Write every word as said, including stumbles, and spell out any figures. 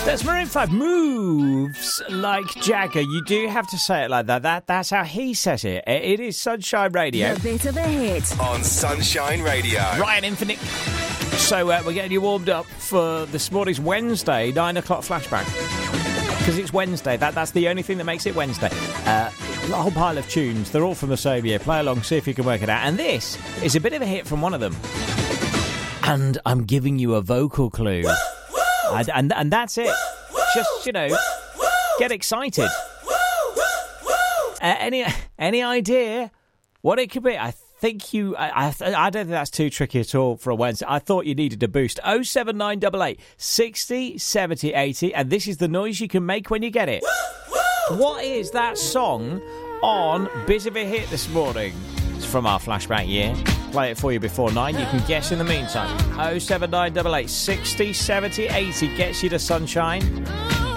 That's Maroon five. Moves like Jagger. You do have to say it like that. That That's how he says it. It is Sunshine Radio. The bit of a hit. On Sunshine Radio. Ryan Infinite. So uh, we're getting you warmed up for this morning's Wednesday, nine o'clock flashback. Because it's Wednesday. That That's the only thing that makes it Wednesday. Uh, a whole pile of tunes. They're all from the same year. Play along, see if you can work it out. And this is a bit of a hit from one of them. And I'm giving you a vocal clue. And, and and that's it. Just, you know, get excited. Uh, any any idea what it could be? I think you... I, I I don't think that's too tricky at all for a Wednesday. I thought you needed a boost. oh seven nine eight eight, sixty, seventy, eighty. And this is the noise you can make when you get it. What is that song on Bit of a Hit this morning? It's from our flashback year. Play it for you before nine. You can guess in the meantime. oh seven nine eight eight, sixty, seventy, eighty gets you to Sunshine.